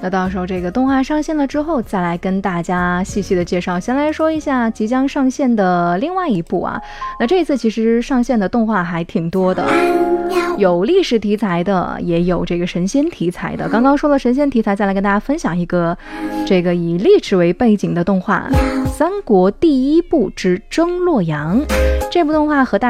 那到时候这个动画上线了之后，再来跟大家细细的介绍。先来说一下即将上线的另外一部啊，那这一次其实上线的动画还挺多的，有历史题材的，也有这个神仙题材的。刚刚说了神仙题材，再来跟大家分享一个这个以历史为背景的动画《三国第一部之争洛阳》。这部动画和大